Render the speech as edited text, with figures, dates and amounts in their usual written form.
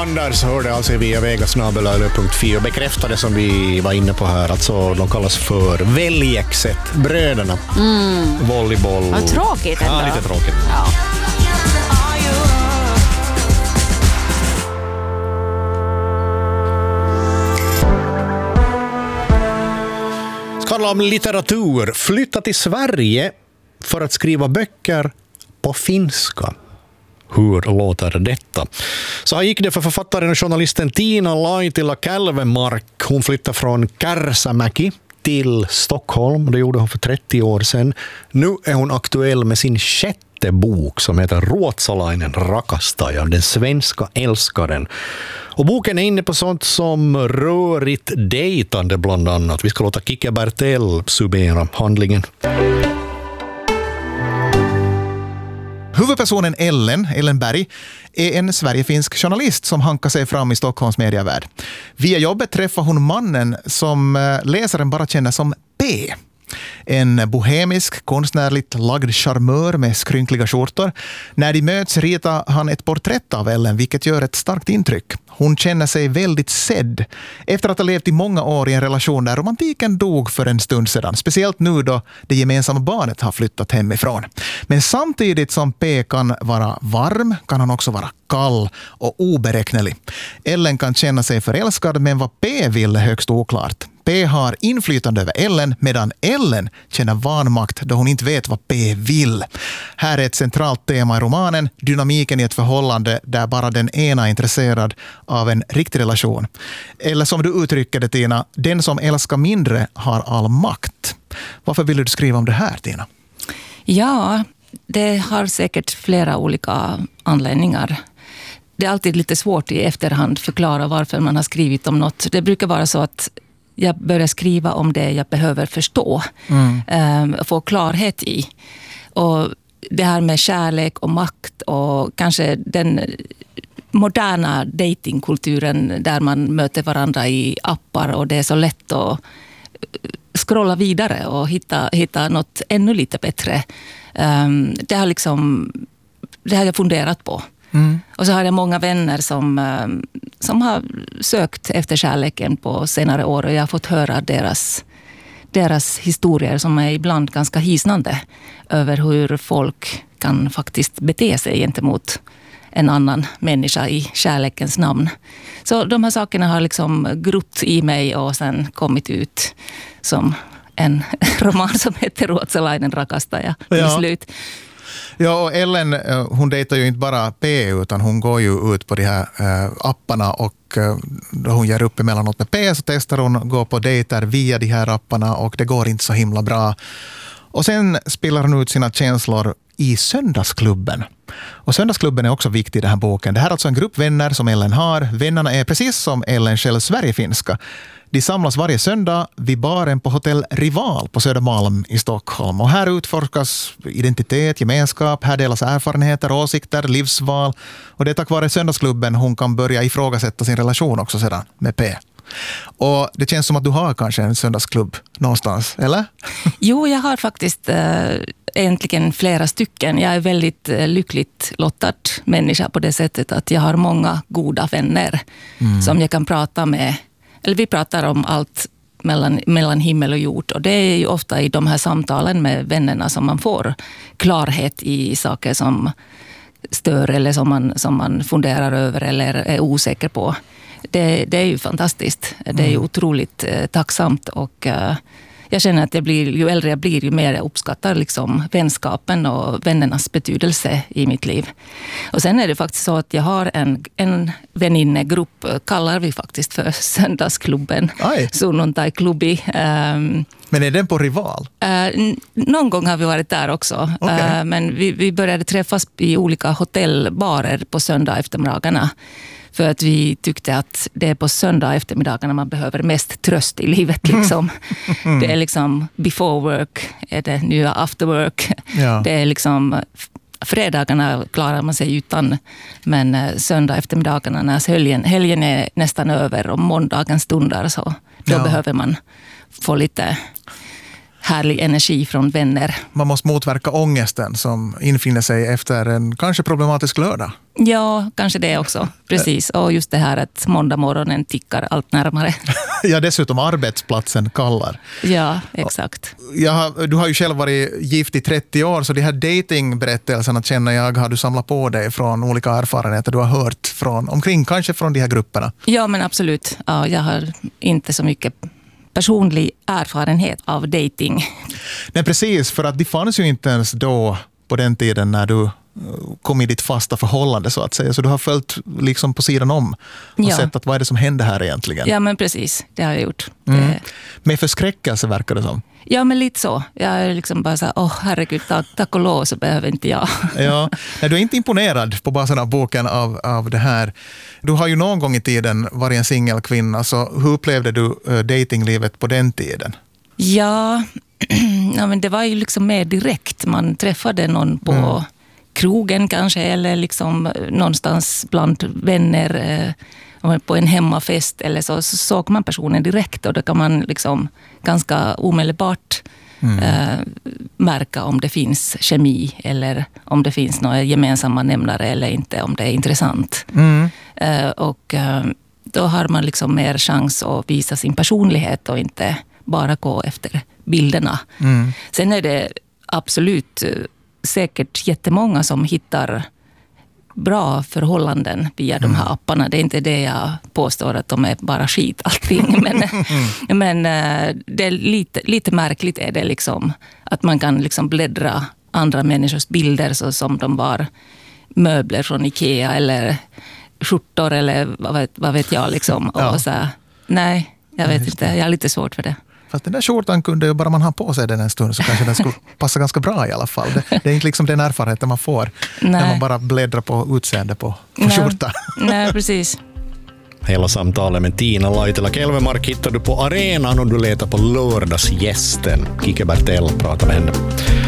Anders hörde alltså via vegasnabel.fi och bekräftade som vi var inne på här. Alltså de kallas för Veljekset-bröderna. Volleyboll. Vad tråkigt ändå. Ja, lite tråkigt. Ja. Ska handla om litteratur. Flytta till Sverige för att skriva böcker på finska. Hur låter detta? Så här gick det för författaren och journalisten Tiina Laitila Kälvemark. Hon flyttade från Kärsämäki till Stockholm. Det gjorde hon för 30 år sedan. Nu är hon aktuell med sin 6:e bok som heter Ruotsalainen rakastaja, den svenska älskaren. Och boken är inne på sånt som rörigt dejtande bland annat. Vi ska låta Kike Bertell summera handlingen. Huvudpersonen Ellen Berg är en sverigefinsk journalist som hankar sig fram i Stockholms medievärld. Via jobbet träffar hon mannen som läsaren bara känner som P. En bohemisk, konstnärligt lagd charmör med skrynkliga skjortor. När de möts ritar han ett porträtt av Ellen, vilket gör ett starkt intryck. Hon känner sig väldigt sedd efter att ha levt i många år i en relation där romantiken dog för en stund sedan. Speciellt nu då det gemensamma barnet har flyttat hemifrån. Men samtidigt som P kan vara varm kan han också vara kall och oberäknelig. Ellen kan känna sig förälskad, men vad P vill är högst oklart. P har inflytande över Ellen medan Ellen känner vanmakt då hon inte vet vad P vill. Här är ett centralt tema i romanen, dynamiken i ett förhållande där bara den ena är intresserad av en riktig relation. Eller som du uttrycker det, Tina, den som älskar mindre har all makt. Varför vill du skriva om det här, Tina? Ja, det har säkert flera olika anledningar. Det är alltid lite svårt i efterhand förklara varför man har skrivit om något. Det brukar vara så att jag börjar skriva om det jag behöver förstå. Få klarhet i. Och det här med kärlek och makt och kanske den moderna datingkulturen där man möter varandra i appar och det är så lätt att scrolla vidare och hitta något ännu lite bättre. Det har jag funderat på. Och så har jag många vänner som har sökt efter kärleken på senare år och jag har fått höra deras historier som är ibland ganska hisnande över hur folk kan faktiskt bete sig gentemot en annan människa i kärlekens namn. Så de här sakerna har liksom grott i mig och sen kommit ut som en roman som heter Ruotsalainen rakastaja till slut. Ja, och Ellen, hon dejtar ju inte bara P utan hon går ju ut på de här apparna och då hon ger upp emellanåt med P så testar hon gå på dejter via de här apparna och det går inte så himla bra. Och sen spelar hon ut sina känslor i Söndagsklubben. Och Söndagsklubben är också viktig i den här boken. Det här är alltså en grupp vänner som Ellen har. Vännerna är precis som Ellen själv sverigefinska. De samlas varje söndag vid baren på Hotell Rival på Södermalm i Stockholm. Och här utforskas identitet, gemenskap, här delas erfarenheter, åsikter, livsval. Och det är tack vare Söndagsklubben hon kan börja ifrågasätta sin relation också sedan med P. Och det känns som att du har kanske en söndagsklubb någonstans, eller? Jo, jag har faktiskt egentligen flera stycken. Jag är väldigt lyckligt lottad människa på det sättet att jag har många goda vänner som jag kan prata med. Eller vi pratar om allt mellan himmel och jord. Och det är ju ofta i de här samtalen med vännerna som man får klarhet i saker som stör eller som man funderar över eller är osäker på. Det är ju fantastiskt. Det är ju otroligt tacksamt och jag känner att ju äldre jag blir ju mer jag uppskattar liksom vänskapen och vännernas betydelse i mitt liv. Och sen är det faktiskt så att jag har en väninnegrupp, kallar vi faktiskt för Söndagsklubben. Sunnuntai-klubi. Men är den på Rival? Någon gång har vi varit där också. Okay. Men vi började träffas i olika hotellbarer på söndag eftermiddagarna. För att vi tyckte att det är på söndag eftermiddagarna man behöver mest tröst i livet. Liksom. Det är liksom before work, är det nya after work. Ja. Det är liksom fredagarna klarar man sig utan. Men söndag eftermiddagarna när helgen är nästan över och måndagen stundar så då behöver man få lite härlig energi från vänner. Man måste motverka ångesten som infinner sig efter en kanske problematisk lördag. Ja, kanske det också. Precis. Och just det här att måndag morgonen tickar allt närmare. Ja, dessutom arbetsplatsen kallar. Ja, exakt. Du har ju själv varit gift i 30 år, så de här datingberättelserna känner jag har du samlat på dig från olika erfarenheter du har hört från omkring, kanske från de här grupperna. Ja, men absolut. Ja, jag har inte så mycket personlig erfarenhet av dating. Nej, precis, för att det fanns ju inte ens då på den tiden när du kom i ditt fasta förhållande så att säga. Så du har följt liksom på sidan om och sett att vad är det som händer här egentligen. Ja, men precis. Det har jag gjort. Med förskräckelse verkar det som. Ja, men lite så. Jag är liksom bara så här, herregud, tack och lov så behöver inte jag. Ja, nej, du är inte imponerad på basen av boken av det här. Du har ju någon gång i tiden varit en singelkvinna, så hur upplevde du datinglivet på den tiden? Ja, men det var ju liksom mer direkt. Man träffade någon på krogen kanske, eller liksom någonstans bland vänner på en hemmafest eller så såg man personen direkt, och då kan man liksom ganska omedelbart märka om det finns kemi eller om det finns några gemensamma nämnare eller inte, om det är intressant. Och då har man liksom mer chans att visa sin personlighet och inte bara gå efter bilderna. Sen är det absolut säkert jättemånga som hittar bra förhållanden via de här apparna. Det är inte det jag påstår att de är bara skit allting. Men det är lite märkligt är det liksom att man kan liksom bläddra andra människors bilder så som de var möbler från Ikea eller skjortor eller vad vet jag liksom. Ja. Och så här, nej, jag vet inte. Jag har lite svårt för det. Fast den där skjortan kunde ju bara man ha på sig den en stund så kanske den skulle passa ganska bra i alla fall. Det är inte liksom den erfarenheten man får när man bara bläddrar på utseende på skjorta. Nej, precis. Hela samtalet med Tina Laitila-Kelvemark hittar du på arenan och du letar på lördagsgästen. Kike Bertell pratar med henne.